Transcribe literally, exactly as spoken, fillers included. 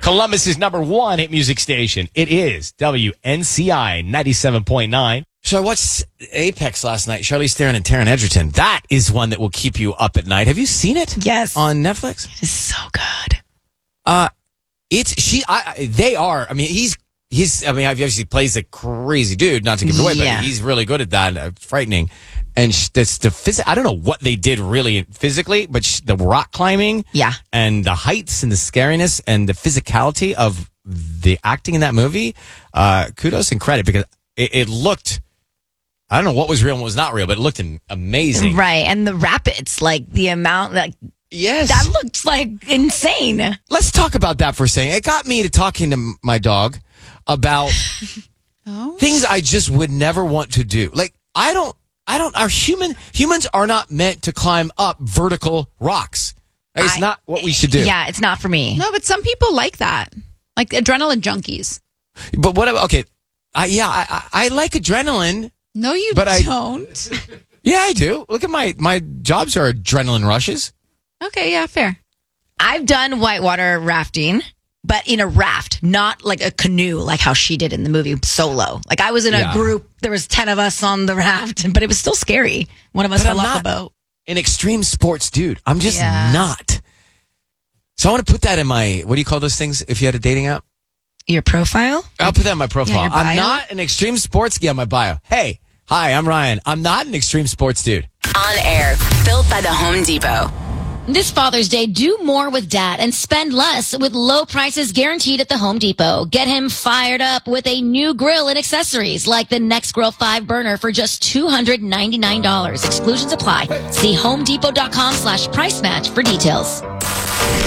Columbus's number one hit music station. It is W N C I ninety-seven point nine. So I watched Apex last night. Charlize Theron and Taron Egerton. That is one that will keep you up at night. Have you seen it? Yes. On Netflix? It is so good. Uh, it's, she, I, they are, I mean, he's, he's, I mean, obviously plays a crazy dude, not to give it away, Yeah. but he's really good at that. Uh, frightening. And sh- that's the phys- I don't know what they did really physically, but sh- the rock climbing. Yeah. And the heights and the scariness and the physicality of the acting in that movie. Uh, kudos and credit because it, it looked, I don't know what was real and what was not real, but it looked am- amazing. Right. And the rapids, like the amount, like, Yes. that looked like insane. Let's talk about that for a second. It got me to talking to m- my dog about Oh. things I just would never want to do. Like, I don't, I don't, our human, humans are not meant to climb up vertical rocks. It's I- not what we should do. Yeah, it's not for me. No, but some people like that. Like adrenaline junkies. But what about, okay, I, yeah, I, I I like adrenaline. No, you But I- don't. Yeah, I do. Look at my, my jobs are adrenaline rushes. Okay, yeah, fair. I've done whitewater rafting, but in a raft, not like a canoe, like how she did in the movie Solo. Like I was in a Yeah. group, there was ten of us on the raft, but it was still scary. One of us But fell I'm off the not- boat. An extreme sports dude. I'm just Yeah. not. So I want to put that in my, what do you call those things if you had a dating app? Your profile? I'll put that in my profile. your I'm bio? not an extreme sports guy on my bio. Hey, hi, I'm Ryan. I'm not an extreme sports dude. On air, built by the Home Depot. This Father's Day, do more with Dad and spend less with low prices guaranteed at the Home Depot. Get him fired up with a new grill and accessories like the Next Grill five burner for just two hundred ninety-nine dollars. Exclusions apply. See homedepot.com slash price match for details.